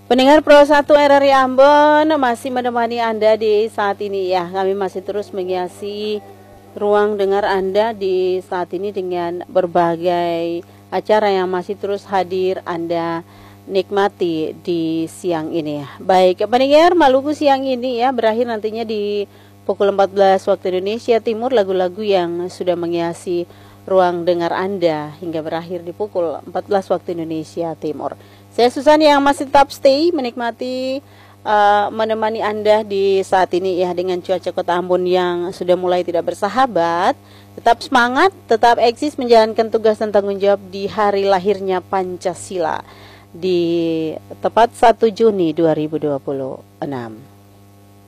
Pendengar Pro 1 RRI Ambon masih menemani Anda di saat ini ya. Kami masih terus menghiasi ruang dengar Anda di saat ini dengan berbagai acara yang masih terus hadir Anda nikmati di siang ini ya. Baik, pendengar, Maluku siang ini ya berakhir nantinya di pukul 14 waktu Indonesia Timur, lagu-lagu yang sudah menghiasi ruang dengar Anda hingga berakhir di pukul 14 waktu Indonesia Timur. Saya Susan yang masih tetap stay menikmati menemani Anda di saat ini ya, dengan cuaca Kota Ambon yang sudah mulai tidak bersahabat. Tetap semangat, tetap eksis menjalankan tugas dan tanggung jawab di hari lahirnya Pancasila di tepat 1 Juni 2026.